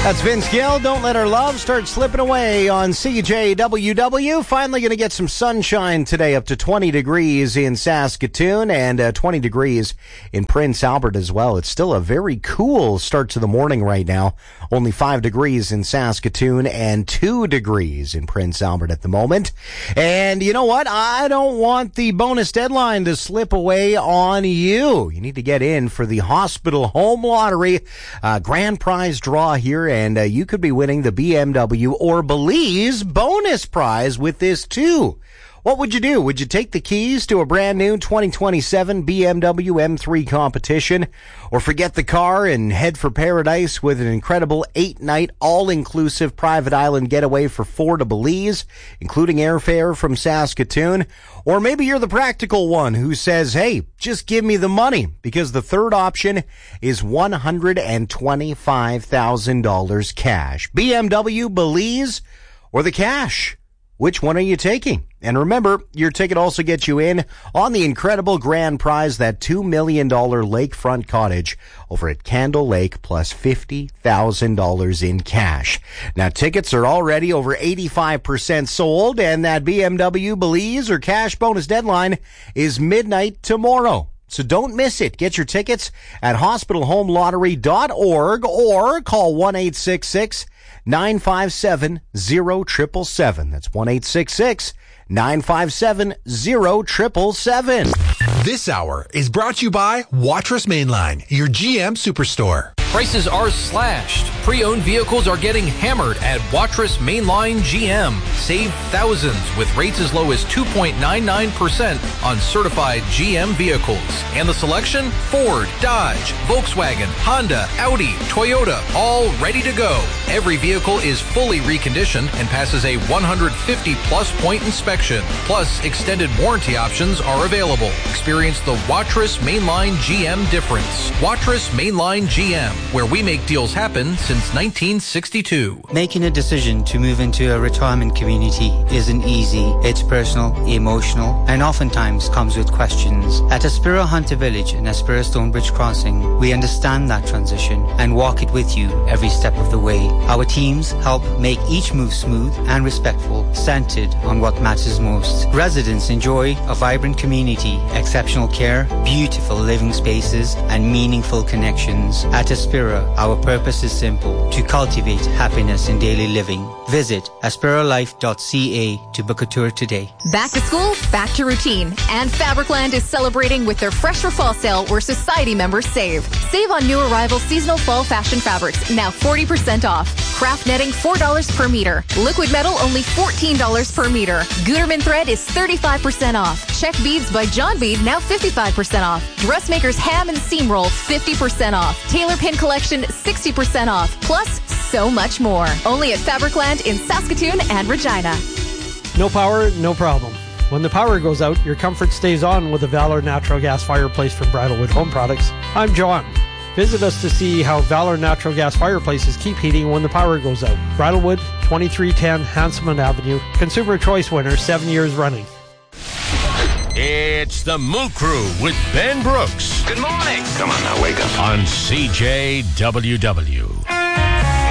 That's Vince Gill. Don't let our love start slipping away on CJWW. Finally going to get some sunshine today, up to 20 degrees in Saskatoon and 20 degrees in Prince Albert as well. It's still a very cool start to the morning right now. Only 5 degrees in Saskatoon and 2 degrees in Prince Albert at the moment. And you know what? I don't want the bonus deadline to slip away on you. You need to get in for the Hospital Home Lottery grand prize draw here, and you could be winning the BMW or Belize bonus prize with this too. What would you do? Would you take the keys to a brand new 2027 BMW M3 competition, or forget the car and head for paradise with an incredible 8-night all-inclusive private island getaway for 4 to Belize, including airfare from Saskatoon? Or maybe you're the practical one who says, hey, just give me the money, because the third option is $125,000 cash. BMW, Belize, or the cash? Which one are you taking? And remember, your ticket also gets you in on the incredible grand prize, that $2 million lakefront cottage over at Candle Lake, plus $50,000 in cash. Now, tickets are already over 85% sold, and that BMW, Belize, or cash bonus deadline is midnight tomorrow. So don't miss it. Get your tickets at hospitalhomelottery.org or call 1-866-957-0777. That's 1-866-957-0777. This hour is brought to you by Watrous Mainline, your GM Superstore. Prices are slashed. Pre-owned vehicles are getting hammered at Watrous Mainline GM. Save thousands with rates as low as 2.99% on certified GM vehicles. And the selection? Ford, Dodge, Volkswagen, Honda, Audi, Toyota, all ready to go. Every vehicle is fully reconditioned and passes a 150-plus point inspection. Plus, extended warranty options are available. Experience the Watrous Mainline GM difference. Watrous Mainline GM, where we make deals happen since 1962. Making a decision to move into a retirement community isn't easy. It's personal, emotional, and oftentimes comes with questions. At Aspira Hunter Village and Aspira Stonebridge Crossing, we understand that transition and walk it with you every step of the way. Our teams help make each move smooth and respectful, centered on what matters most. Residents enjoy a vibrant community, exceptional care, beautiful living spaces, and meaningful connections. At Aspira, our purpose is simple: to cultivate happiness in daily living. Visit aspiralife.ca to book a tour today. Back to school, back to routine. And Fabricland is celebrating with their Fresh for Fall sale, where Society members save. Save on new arrival seasonal fall fashion fabrics, now 40% off. Craft netting, $4 per meter. Liquid metal, only $14 per meter. Gutermann thread is 35% off. Check beads by John Bead, now 55% off. Dressmaker's ham and seam roll, 50% off. Tailor pin collection, 60% off. Plus, so much more. Only at Fabricland in Saskatoon and Regina. No power, no problem. When the power goes out, your comfort stays on with the Valor Natural Gas Fireplace from Bridalwood Home Products. I'm John. Visit us to see how Valor Natural Gas Fireplaces keep heating when the power goes out. Bridalwood, 2310 Hanselman Avenue. Consumer Choice winner 7 years running. It's the Moo Crew with Ben Brooks. Good morning. Come on now, wake up. On CJWW.